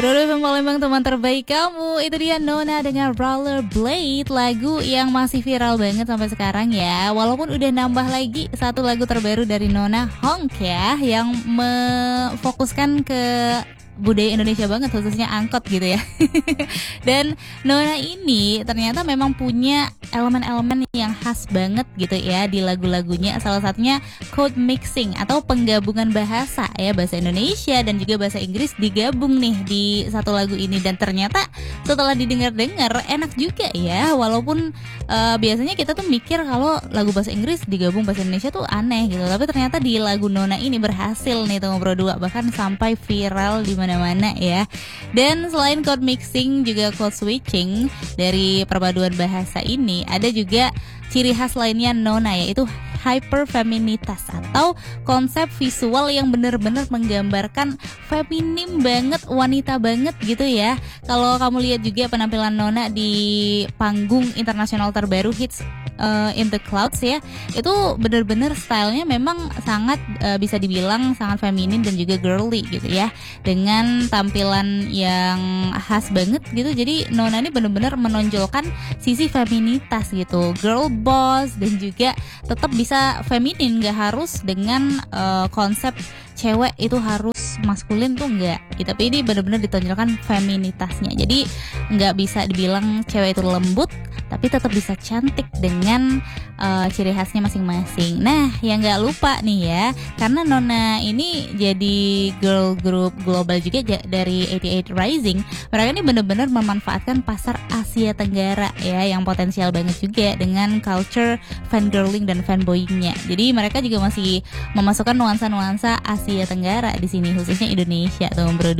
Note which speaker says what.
Speaker 1: Bro Palembang, teman terbaik kamu. Itu dia Nona dengan Rollerblade, lagu yang masih viral banget sampai sekarang ya. Walaupun udah nambah lagi satu lagu terbaru dari Nona, Honk ya, yang memfokuskan ke budaya Indonesia banget, khususnya angkot gitu ya. Dan Nona ini ternyata memang punya elemen-elemen yang khas banget gitu ya di lagu-lagunya. Salah satunya code mixing atau penggabungan bahasa ya, bahasa Indonesia dan juga bahasa Inggris digabung nih di satu lagu ini. Dan ternyata setelah didengar-dengar enak juga ya. Walaupun biasanya kita tuh mikir kalau lagu bahasa Inggris digabung bahasa Indonesia tuh aneh gitu. Tapi ternyata di lagu Nona ini berhasil nih tuh Ngobrol Dua, bahkan sampai viral di mana-mana ya. Dan selain code mixing juga code switching dari perpaduan bahasa ini, ada juga ciri khas lainnya Nona, yaitu hyperfeminitas atau konsep visual yang benar-benar menggambarkan feminim banget, wanita banget gitu ya. Kalau kamu lihat juga penampilan Nona di panggung internasional terbaru Hits in the Clouds ya, itu benar-benar stylenya memang sangat bisa dibilang sangat feminin dan juga girly gitu ya, dengan tampilan yang khas banget gitu. Jadi Nona ini benar-benar menonjolkan sisi feminitas gitu, girl boss, dan juga tetap bisa feminin, gak harus dengan konsep cewek itu harus maskulin tuh enggak gitu. Tapi ini benar-benar ditonjolkan feminitasnya. Jadi nggak bisa dibilang cewek itu lembut, tapi tetap bisa cantik dengan ciri khasnya masing-masing. Nah, yang nggak lupa nih ya, karena Nona ini jadi girl group global juga dari 88 Rising. Mereka ini benar-benar memanfaatkan pasar Asia Tenggara ya, yang potensial banget juga dengan culture fangirling dan fanboyingnya. Jadi mereka juga masih memasukkan nuansa-nuansa Asia Tenggara di sini, khususnya Indonesia tuh bro.